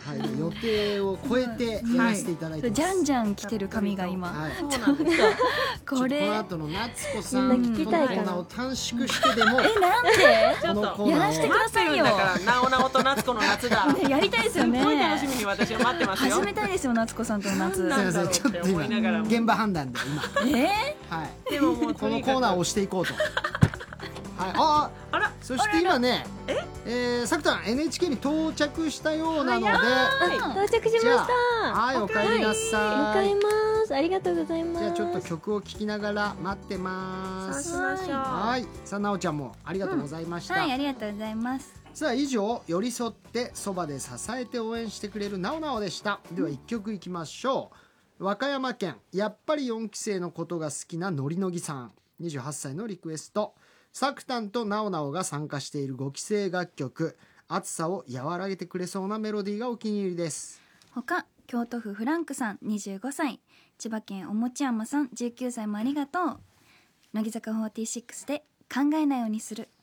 はい、予定を超えてやらせていただいてます。 じゃんじゃん来てる髪が今、 はい、 そうなんですか。 これこの後の夏子さんみんな聞きのコたいかなーナーを短縮してでもなんでこのコーやナーをらせてくださいよ。 だからなおなおと夏子の夏だ。 ねやりたいですよね。 すごい楽しみに私は待ってますよ。 始めたいですよ夏子さんとの夏。 すいません、ちょっとって思いながらも今現場判断で今、はい、 でももうこのコーナーを押していこうと。はい、 あらそして今ね、さくたん NHK に到着したようなので、 到着しましじゃた。 あ、はい、お帰りなさい。 向かいます。ありがとうございます。 じゃあちょっと曲を聴きながら待ってまそうす。 しましょう。 はい、さあなおちゃんもありがとうございました。 はい、ありがとうございます。 さあ以上、寄り添ってそばで支えて応援してくれるなおなおでした。では一曲いきましょう。和歌山県やっぱり4期生のことが好きなのりのぎさん、28歳のリクエスト。さくたんとなおなおが参加している5期生楽曲、暑さを和らげてくれそうなメロディーがお気に入りです。 他、京都府フランクさん25歳、千葉県おもち山さん19歳もありがとう。乃木坂46で考えないようにする。